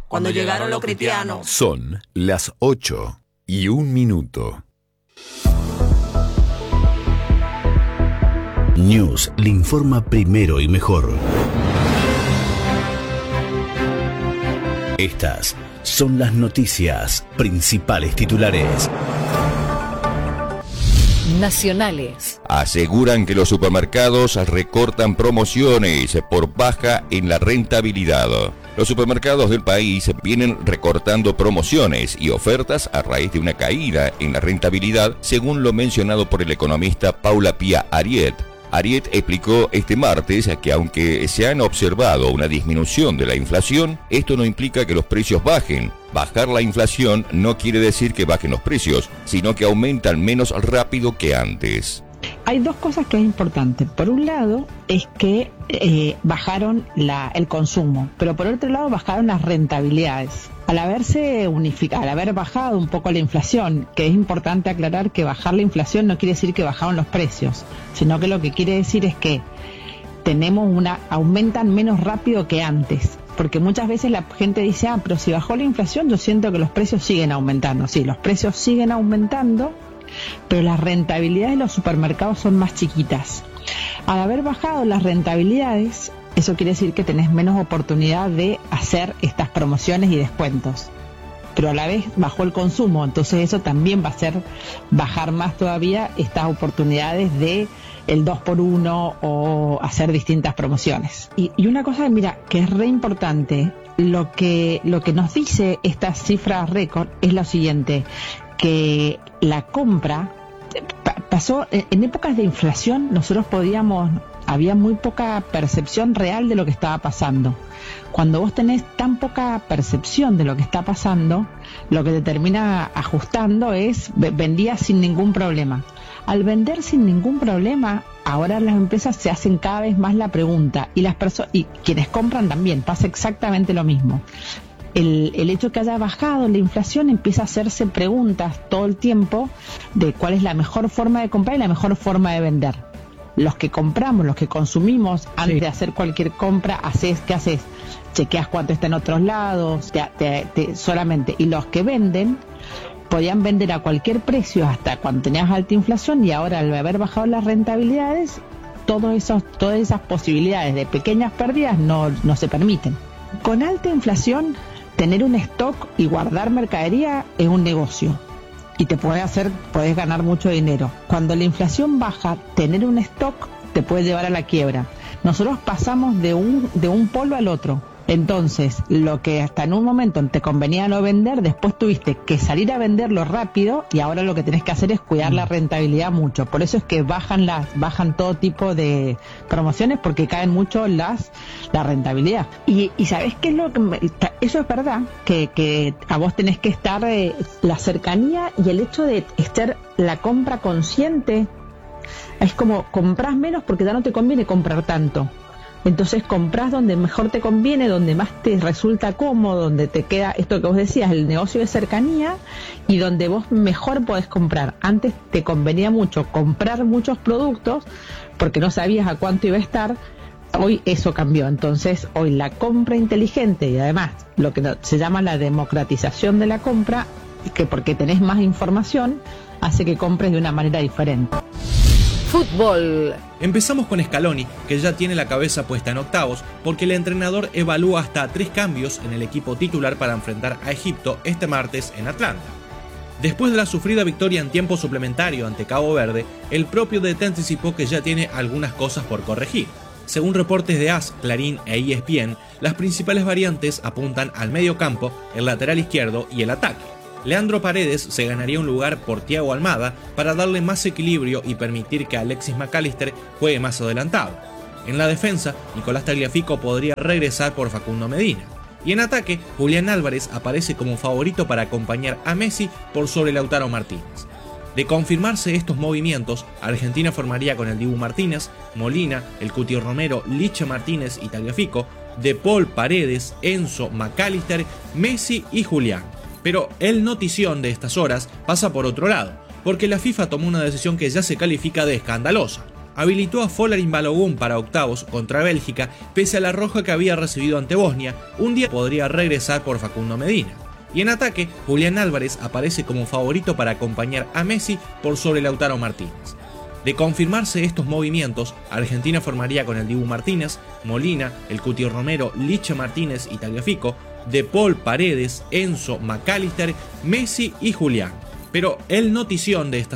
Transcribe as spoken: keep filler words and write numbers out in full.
cuando llegaron los cristianos. Son las ocho y un minuto. News le informa primero y mejor. Estas son las noticias principales titulares. Nacionales. Aseguran que los supermercados recortan promociones por baja en la rentabilidad. Los supermercados del país vienen recortando promociones y ofertas a raíz de una caída en la rentabilidad, según lo mencionado por el economista Paula Pia Ariet. Ariet explicó este martes que aunque se han observado una disminución de la inflación, esto no implica que los precios bajen. Bajar la inflación no quiere decir que bajen los precios, sino que aumentan menos rápido que antes. Hay dos cosas que es importante. Por un lado es que eh, bajaron la, el consumo, pero por otro lado bajaron las rentabilidades. Al haberse unificado, al haber bajado un poco la inflación, que es importante aclarar que bajar la inflación no quiere decir que bajaron los precios, sino que lo que quiere decir es que tenemos una, aumentan menos rápido que antes. Porque muchas veces la gente dice, ah, pero si bajó la inflación, yo siento que los precios siguen aumentando. Sí, los precios siguen aumentando, pero las rentabilidades de los supermercados son más chiquitas. Al haber bajado las rentabilidades, eso quiere decir que tenés menos oportunidad de hacer estas promociones y descuentos. Pero a la vez bajó el consumo, entonces eso también va a hacer bajar más todavía estas oportunidades de el dos por uno o hacer distintas promociones. Y, y una cosa, mira, que es re importante, lo que, lo que nos dice esta cifra récord es lo siguiente, que la compra pasó, en épocas de inflación nosotros podíamos, había muy poca percepción real de lo que estaba pasando. Cuando vos tenés tan poca percepción de lo que está pasando, lo que te termina ajustando es vendías sin ningún problema. Al vender sin ningún problema, ahora las empresas se hacen cada vez más la pregunta y las personas y quienes compran también, pasa exactamente lo mismo. El, el hecho que haya bajado la inflación empieza a hacerse preguntas todo el tiempo de cuál es la mejor forma de comprar y la mejor forma de vender. Los que compramos, los que consumimos, antes sí. de hacer cualquier compra, haces, ¿qué haces? Chequeas cuánto está en otros lados, te, te, te, solamente. Y los que venden, podían vender a cualquier precio hasta cuando tenías alta inflación y ahora al haber bajado las rentabilidades, todos esos, todas esas posibilidades de pequeñas pérdidas no, no se permiten. Con alta inflación, tener un stock y guardar mercadería es un negocio y te puede hacer, puedes ganar mucho dinero. Cuando la inflación baja, tener un stock te puede llevar a la quiebra. Nosotros pasamos de un, de un polo al otro. Entonces, lo que hasta en un momento te convenía no vender, después tuviste que salir a venderlo rápido y ahora lo que tenés que hacer es cuidar la rentabilidad mucho. Por eso es que bajan las bajan todo tipo de promociones porque caen mucho las la rentabilidad. Y, y ¿sabés qué es lo que me, eso es verdad, que, que a vos tenés que estar eh, la cercanía y el hecho de estar la compra consciente. Es como compras menos porque ya no te conviene comprar tanto. Entonces compras donde mejor te conviene, donde más te resulta cómodo, donde te queda esto que vos decías, el negocio de cercanía y donde vos mejor podés comprar. Antes te convenía mucho comprar muchos productos porque no sabías a cuánto iba a estar. Hoy eso cambió. Entonces hoy la compra inteligente y además lo que se llama la democratización de la compra, que porque tenés más información, hace que compres de una manera diferente. Fútbol. Empezamos con Scaloni, que ya tiene la cabeza puesta en octavos, porque el entrenador evalúa hasta tres cambios en el equipo titular para enfrentar a Egipto este martes en Atlanta. Después de la sufrida victoria en tiempo suplementario ante Cabo Verde, el propio D T anticipó que ya tiene algunas cosas por corregir. Según reportes de A S, Clarín e E S P N, las principales variantes apuntan al medio campo, el lateral izquierdo y el ataque. Leandro Paredes se ganaría un lugar por Thiago Almada para darle más equilibrio y permitir que Alexis McAllister juegue más adelantado. En la defensa, Nicolás Tagliafico podría regresar por Facundo Medina. Y en ataque, Julián Álvarez aparece como favorito para acompañar a Messi por sobre Lautaro Martínez. De confirmarse estos movimientos, Argentina formaría con el Dibu Martínez, Molina, el Cuti Romero, Licha Martínez y Tagliafico, De Paul, Paredes, Enzo, McAllister, Messi y Julián. Pero el notición de estas horas pasa por otro lado, porque la FIFA tomó una decisión que ya se califica de escandalosa. habilitó a Folarin Balogun para octavos contra Bélgica, pese a la roja que había recibido ante Bosnia. Un día podría regresar por Facundo Medina. Y en ataque, Julián Álvarez aparece como favorito para acompañar a Messi por sobre Lautaro Martínez. De confirmarse estos movimientos, Argentina formaría con el Dibu Martínez, Molina, el Cuti Romero, Licha Martínez y Tagliafico, De Paul, Paredes, Enzo, McAllister, Messi y Julián. Pero el notición de esta